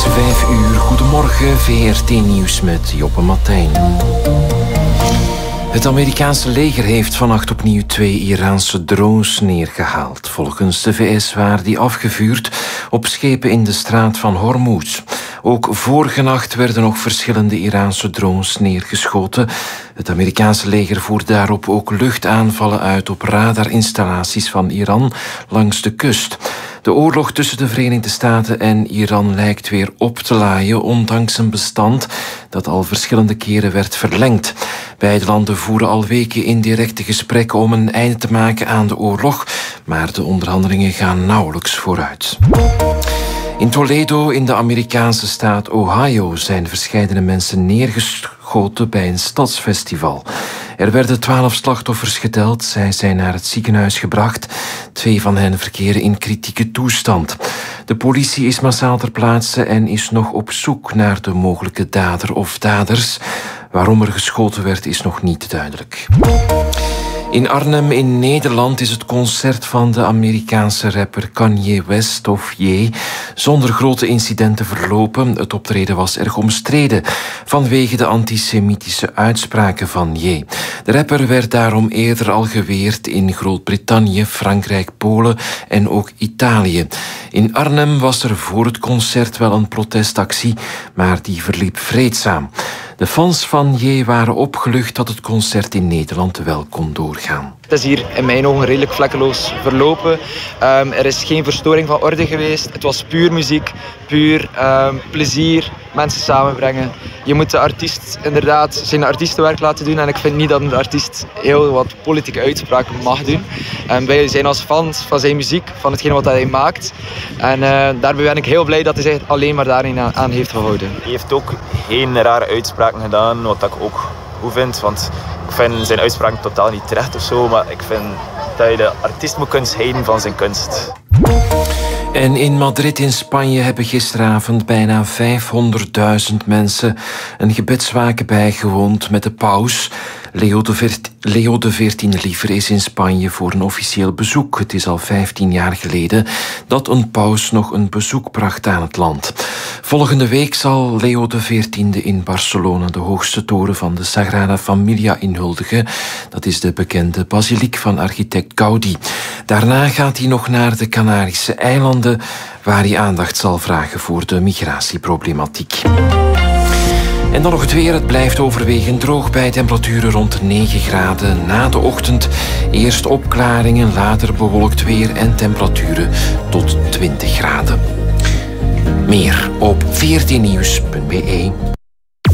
is 5 uur. Goedemorgen, VRT Nieuws met Joppe Martijn. Het Amerikaanse leger heeft vannacht opnieuw 2 Iraanse drones neergehaald. Volgens de VS waren die afgevuurd op schepen in de straat van Hormuz. Ook vorige nacht werden nog verschillende Iraanse drones neergeschoten. Het Amerikaanse leger voert daarop ook luchtaanvallen uit op radarinstallaties van Iran langs de kust. De oorlog tussen de Verenigde Staten en Iran lijkt weer op te laaien, ondanks een bestand dat al verschillende keren werd verlengd. Beide landen voeren al weken indirecte gesprekken om een einde te maken aan de oorlog, maar de onderhandelingen gaan nauwelijks vooruit. In Toledo, in de Amerikaanse staat Ohio, zijn verscheidene mensen neergeschoten bij een stadsfestival. Er werden 12 slachtoffers geteld. Zij zijn naar het ziekenhuis gebracht. 2 van hen verkeren in kritieke toestand. De politie is massaal ter plaatse en is nog op zoek naar de mogelijke dader of daders. Waarom er geschoten werd, is nog niet duidelijk. In Arnhem in Nederland is het concert van de Amerikaanse rapper Kanye West, of Ye, zonder grote incidenten verlopen. Het optreden was erg omstreden vanwege de antisemitische uitspraken van Ye. De rapper werd daarom eerder al geweerd in Groot-Brittannië, Frankrijk, Polen en ook Italië. In Arnhem was er voor het concert wel een protestactie, maar die verliep vreedzaam. De fans van Ye waren opgelucht dat het concert in Nederland wel kon doorgaan. Het is hier in mijn ogen redelijk vlekkeloos verlopen. Er is geen verstoring van orde geweest. Het was puur muziek, puur plezier, mensen samenbrengen. Je moet de artiest inderdaad zijn artiestenwerk laten doen. En ik vind niet dat een artiest heel wat politieke uitspraken mag doen. Wij zijn als fans van zijn muziek, van hetgeen wat hij maakt. En daarbij ben ik heel blij dat hij zich alleen maar daarin aan heeft gehouden. Hij heeft ook geen rare uitspraken gedaan, wat ik ook goed vind. Want ik vind zijn uitspraken totaal niet terecht of zo. Maar ik vind dat je de artiest moet kunnen scheiden van zijn kunst. En in Madrid in Spanje hebben gisteravond bijna 500.000 mensen een gebedswaken bijgewoond met de paus. Leo XIV liever is in Spanje voor een officieel bezoek. Het is al 15 jaar geleden dat een paus nog een bezoek bracht aan het land. Volgende week zal Leo XIV in Barcelona de hoogste toren van de Sagrada Familia inhuldigen. Dat is de bekende basiliek van architect Gaudi. Daarna gaat hij nog naar de Canarische eilanden, waar hij aandacht zal vragen voor de migratieproblematiek. En dan nog het weer. Het blijft overwegend droog bij temperaturen rond de 9 graden. Na de ochtend eerst opklaringen, later bewolkt weer en temperaturen tot 20 graden. Meer op vrtnieuws.be.